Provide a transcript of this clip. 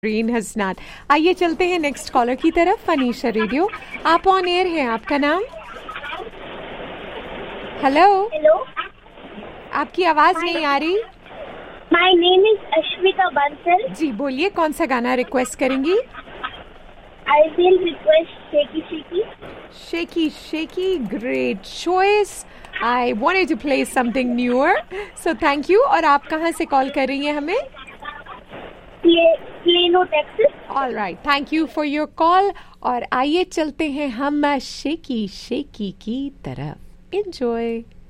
Reign Hasnain. आइए चलते हैं नेक्स्ट कॉलर की तरफ। फनीशा रेडियो, आप ऑन एयर हैं। आपका नाम? हेलो, हेलो, आपकी आवाज नहीं आ रही। My name is Ashwita Bansal. जी बोलिए, कौन सा गाना रिक्वेस्ट करेंगी? I will request shaky shaky. Shaky shaky, great choice. I wanted to play something newer, so thank you. और आप कहाँ से कॉल कर रही हैं हमें? Plano Texas. All right, thank you for your call. और आइए चलते हैं हम शेकी शेकी की तरफ। एंजॉय।